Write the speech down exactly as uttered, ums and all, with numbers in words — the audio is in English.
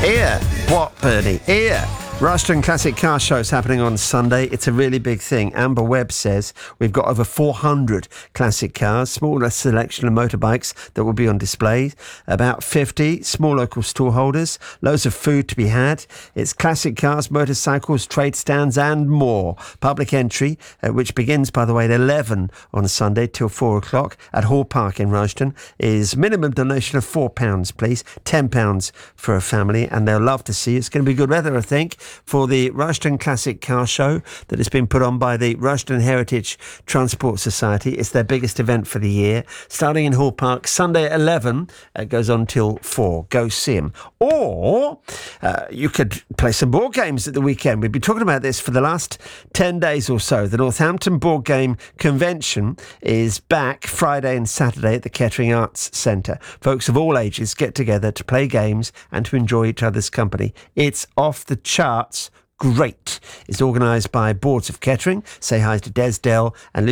Here, what, Bernie? Here. Rushden Classic Car Show is happening on Sunday. It's a really big thing. Amber Webb says we've got over four hundred classic cars, smaller selection of motorbikes that will be on display, about fifty small local store holders, loads of food to be had. It's classic cars, motorcycles, trade stands and more. Public entry, uh, which begins, by the way, at eleven on Sunday till four o'clock at Hall Park in Rushden, is minimum donation of four pounds, please. ten pounds for a family, and they'll love to see you. It's going to be good weather, I think, for the Rushden Classic Car Show that has been put on by the Rushden Heritage Transport Society. It's their biggest event for the year, starting in Hall Park Sunday at eleven. It goes on till four. Go see them. Or uh, you could play some board games at the weekend. We've been talking about this for the last ten days or so. The Northampton Board Game Convention is back Friday and Saturday at the Kettering Arts Centre. Folks of all ages get together to play games and to enjoy each other's company. It's off the charts. Great. It's organised by Boards of Kettering. Say hi to Des Dell and Lucy